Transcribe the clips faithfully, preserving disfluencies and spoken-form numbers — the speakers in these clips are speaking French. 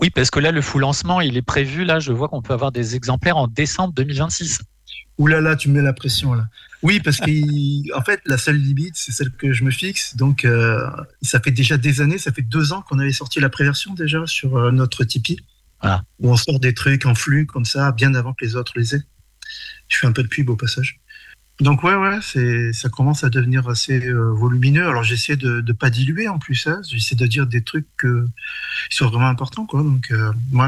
Oui, parce que là, le full lancement, il est prévu. Là, je vois qu'on peut avoir des exemplaires en décembre deux mille vingt-six. Ouh là là, tu me mets la pression là. Oui, parce qu'en fait, la seule limite, c'est celle que je me fixe. Donc, euh, ça fait déjà des années, ça fait deux ans qu'on avait sorti la préversion déjà sur euh, notre Tipeee, Voilà. où on sort des trucs en flux comme ça, bien avant que les autres les aient. Je fais un peu de pub au passage. Donc ouais, ouais, c'est, ça commence à devenir assez euh, volumineux. Alors j'essaie de ne pas diluer en plus ça. J'essaie de dire des trucs euh, qui sont vraiment importants, quoi. Donc euh, ouais.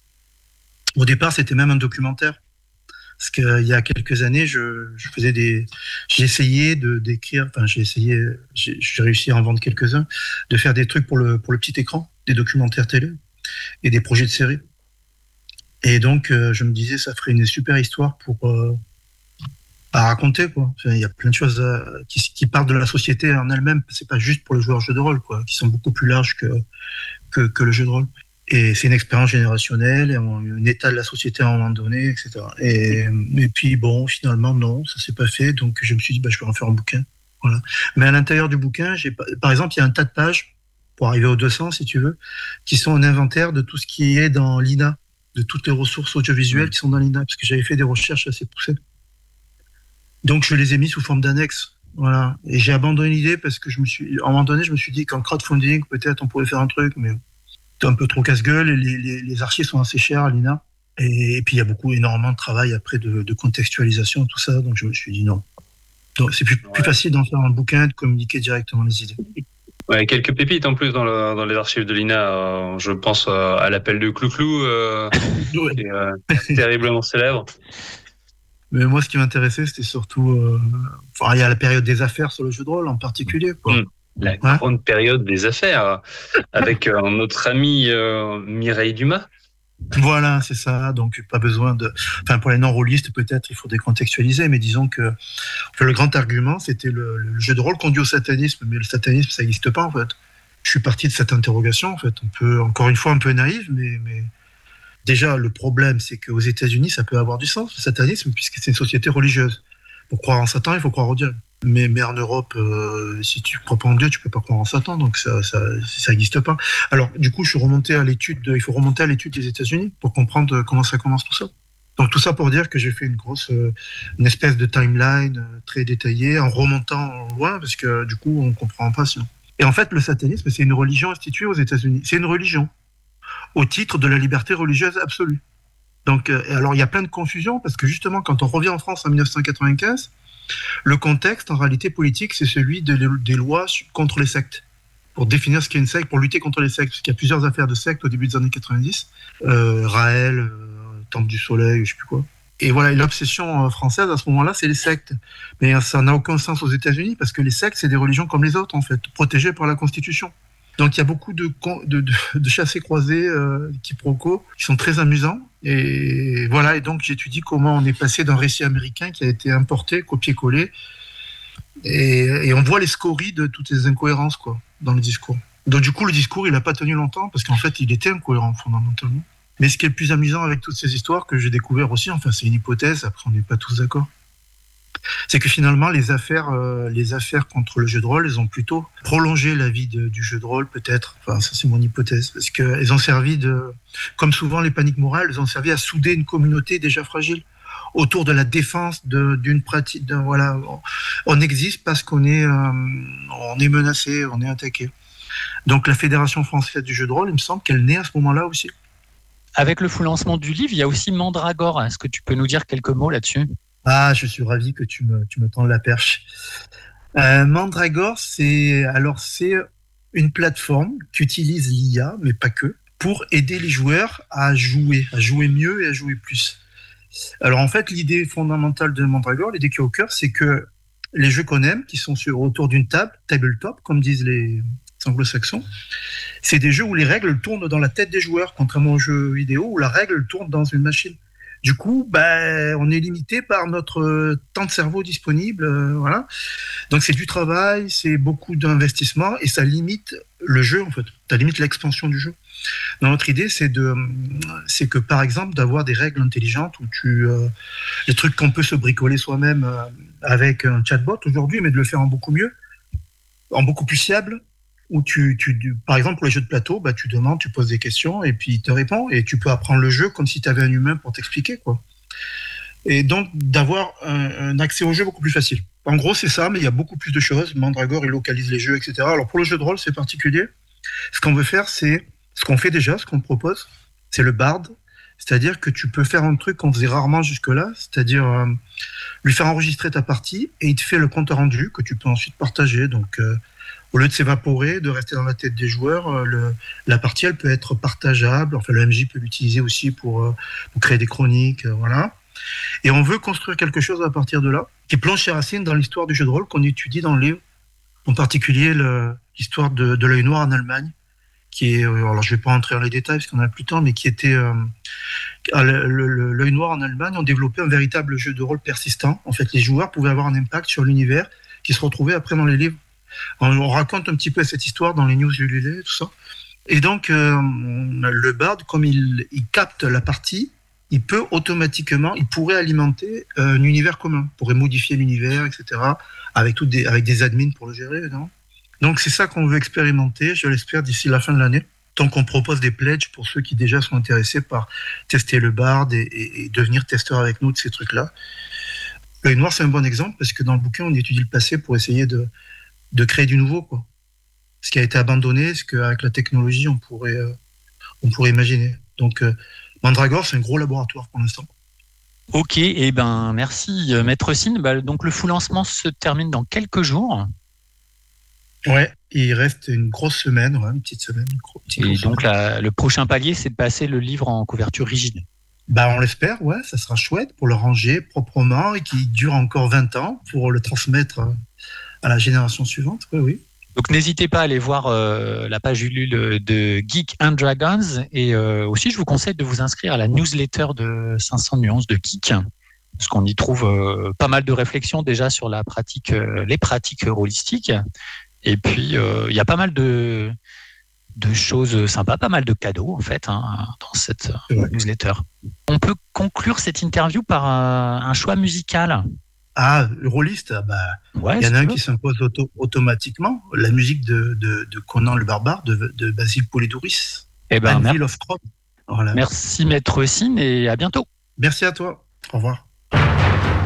Au départ, c'était même un documentaire. Parce qu'il y a quelques années, je, je faisais des, j'ai essayé de d'écrire, enfin j'ai essayé, j'ai, j'ai réussi à en vendre quelques-uns, de faire des trucs pour le pour le petit écran, des documentaires télé et des projets de série. Et donc euh, je me disais, ça ferait une super histoire pour euh, à raconter, quoi. Enfin, il y a plein de choses euh, qui, qui parlent de la société en elle-même. C'est pas juste pour le joueur jeu de rôle, quoi, qui sont beaucoup plus larges que que, que le jeu de rôle. Et c'est une expérience générationnelle, un état de la société à un moment donné, et cetera. Et, et puis bon, finalement non, ça s'est pas fait. Donc je me suis dit, bah, je vais en faire un bouquin. Voilà. Mais à l'intérieur du bouquin, j'ai pas... par exemple, il y a un tas de pages pour arriver aux deux cents, si tu veux, qui sont un inventaire de tout ce qui est dans l'I N A, de toutes les ressources audiovisuelles qui sont dans l'I N A, parce que j'avais fait des recherches assez poussées. Donc je les ai mis sous forme d'annexe. Voilà. Et j'ai abandonné l'idée parce que je me suis, à un moment donné, je me suis dit qu'en crowdfunding, peut-être on pourrait faire un truc, mais c'est un peu trop casse-gueule. Et les, les, les archives sont assez chères à l'I N A. Et, et puis il y a beaucoup, énormément de travail après de, de contextualisation, tout ça. Donc je me suis dit non. Donc c'est plus, ouais. plus facile d'en faire un bouquin, de communiquer directement les idées. Ouais, quelques pépites en plus dans, le, dans les archives de l'I N A. Euh, je pense euh, à l'appel de Clou-Clou, euh, ouais. qui est euh, terriblement célèbre. Mais moi, ce qui m'intéressait, c'était surtout... Euh... Enfin, il y a la période des affaires sur le jeu de rôle en particulier, quoi. Mmh. La ouais. grande période des affaires, avec euh, notre ami euh, Mireille Dumas. Voilà, c'est ça. Donc, pas besoin de... Enfin, pour les non-rôlistes, peut-être, il faut décontextualiser, mais disons que enfin, le grand argument, c'était le, le jeu de rôle conduit au satanisme. Mais le satanisme, ça n'existe pas, en fait. Je suis parti de cette interrogation, en fait. On peut, encore une fois, un peu naïve, mais... mais... Déjà, le problème, c'est qu'aux États-Unis, ça peut avoir du sens, le satanisme, puisque c'est une société religieuse. Pour croire en Satan, il faut croire au Dieu. Mais, mais en Europe, euh, si tu ne crois pas en Dieu, tu ne peux pas croire en Satan, donc ça ça, ça n'existe pas. Alors, du coup, je suis remonté à l'étude, de, il faut remonter à l'étude des États-Unis pour comprendre comment ça commence tout ça. Donc, tout ça pour dire que j'ai fait une grosse, euh, une espèce de timeline euh, très détaillée, en remontant loin, parce que du coup, on ne comprend pas sinon. Et en fait, le satanisme, c'est une religion instituée aux États-Unis. C'est une religion au titre de la liberté religieuse absolue. Donc, euh, alors il y a plein de confusions parce que justement, quand on revient en France en dix-neuf cent quatre-vingt-quinze, le contexte en réalité politique, c'est celui de, des lois contre les sectes, pour définir ce qu'est une secte, pour lutter contre les sectes, parce qu'il y a plusieurs affaires de sectes au début des années quatre-vingt-dix, euh, Raël, euh, Temple du Soleil, je sais plus quoi. Et voilà, l'obsession française à ce moment-là, c'est les sectes. Mais ça n'a aucun sens aux États-Unis parce que les sectes, c'est des religions comme les autres en fait, protégées par la Constitution. Donc il y a beaucoup de, de, de, de chassés-croisés, euh, quiproquos, qui sont très amusants. Et voilà, et donc j'étudie comment on est passé d'un récit américain qui a été importé, copié-collé, et, et on voit les scories de toutes ces incohérences quoi, dans le discours. Donc du coup, le discours, il n'a pas tenu longtemps, parce qu'en fait, il était incohérent fondamentalement. Mais ce qui est le plus amusant avec toutes ces histoires que j'ai découvert aussi, enfin c'est une hypothèse, après on n'est pas tous d'accord, c'est que finalement les affaires, euh, les affaires contre le jeu de rôle, elles ont plutôt prolongé la vie de, du jeu de rôle peut-être. Enfin, ça c'est mon hypothèse, parce qu'elles ont servi de, comme souvent les paniques morales, elles ont servi à souder une communauté déjà fragile autour de la défense de, d'une pratique. De, voilà, on, on existe parce qu'on est, euh, on est menacé, on est attaqué. Donc la Fédération française du jeu de rôle, il me semble qu'elle naît à ce moment-là aussi. Avec le full lancement du livre, il y a aussi Mandragore. Est-ce que tu peux nous dire quelques mots là-dessus ? Ah, je suis ravi que tu me, tu me tends la perche. Euh, Mandragore, c'est, alors c'est une plateforme qui utilise l'I A, mais pas que, pour aider les joueurs à jouer, à jouer mieux et à jouer plus. Alors en fait, l'idée fondamentale de Mandragore, l'idée qui est au cœur, c'est que les jeux qu'on aime, qui sont sur, autour d'une table, tabletop, comme disent les anglo-saxons, c'est des jeux où les règles tournent dans la tête des joueurs, contrairement aux jeux vidéo où la règle tourne dans une machine. Du coup, ben, on est limité par notre temps de cerveau disponible, euh, voilà. Donc c'est du travail, c'est beaucoup d'investissement et ça limite le jeu en fait. Ça limite l'expansion du jeu. Donc, notre idée, c'est de, c'est que par exemple d'avoir des règles intelligentes où tu, euh, les trucs qu'on peut se bricoler soi-même euh, avec un chatbot aujourd'hui, mais de le faire en beaucoup mieux, en beaucoup plus fiable, où tu, tu, par exemple, pour les jeux de plateau, bah, tu demandes, tu poses des questions et puis il te répond et tu peux apprendre le jeu comme si tu avais un humain pour t'expliquer, quoi. Et donc d'avoir un, un accès au jeu beaucoup plus facile. En gros, c'est ça, mais il y a beaucoup plus de choses. Mandragore, il localise les jeux, et cetera. Alors pour le jeu de rôle, c'est particulier. Ce qu'on veut faire, c'est ce qu'on fait déjà, ce qu'on propose, c'est le bard. C'est-à-dire que tu peux faire un truc qu'on faisait rarement jusque-là, c'est-à-dire euh, lui faire enregistrer ta partie et il te fait le compte rendu que tu peux ensuite partager. Donc, euh, au lieu de s'évaporer, de rester dans la tête des joueurs, euh, le, la partie, elle peut être partageable. Enfin, le M J peut l'utiliser aussi pour, euh, pour créer des chroniques, euh, voilà. Et on veut construire quelque chose à partir de là, qui plonge ses racines dans l'histoire du jeu de rôle qu'on étudie dans le livre, en particulier le, l'histoire de, de l'œil noir en Allemagne, qui est, alors je ne vais pas entrer dans les détails parce qu'on n'a plus le temps, mais qui était, euh, le, le, l'œil noir en Allemagne ont développé un véritable jeu de rôle persistant. En fait, les joueurs pouvaient avoir un impact sur l'univers qui se retrouvait après dans les livres. On, on raconte un petit peu cette histoire dans les news du Lulé, tout ça. Et donc, euh, le bard, comme il, il capte la partie, il peut automatiquement, il pourrait alimenter euh, un univers commun, pourrait modifier l'univers, et cetera, avec, toutes des, avec des admins pour le gérer, non ? Donc c'est ça qu'on veut expérimenter, je l'espère, d'ici la fin de l'année. Tant qu'on propose des pledges pour ceux qui déjà sont intéressés par tester le bard et, et, et devenir testeurs avec nous de ces trucs-là. L'œil noir, c'est un bon exemple parce que dans le bouquin, on étudie le passé pour essayer de, de créer du nouveau, quoi. Ce qui a été abandonné, ce qu'avec la technologie, on pourrait, euh, on pourrait imaginer. Donc, euh, Mandragore, c'est un gros laboratoire pour l'instant. Ok, et eh ben merci Maître Sine. Bah, donc le full lancement se termine dans quelques jours. Ouais, il reste une grosse semaine, ouais, une petite semaine. Une gros, petite et donc la, le prochain palier, c'est de passer le livre en couverture rigide. Bah, on l'espère, ouais, ça sera chouette pour le ranger proprement et qu'il dure encore vingt ans pour le transmettre à la génération suivante. Oui, oui. Donc n'hésitez pas à aller voir euh, la page Ulule de Geek and Dragons et euh, aussi je vous conseille de vous inscrire à la newsletter de cinq cents nuances de geek parce qu'on y trouve euh, pas mal de réflexions déjà sur la pratique, euh, les pratiques rôlistiques et puis il euh, y a pas mal de, de choses sympas, pas mal de cadeaux en fait hein, dans cette newsletter. On peut conclure cette interview par un, un choix musical. Ah, le rôliste, bah, ouais, il y en a un qui s'impose auto- automatiquement, la musique de, de, de Conan le Barbare, de, de Basile Poledouris. Eh ben, Anvil of Throne. Voilà. Merci Maître Sine et à bientôt. Merci à toi. Au revoir.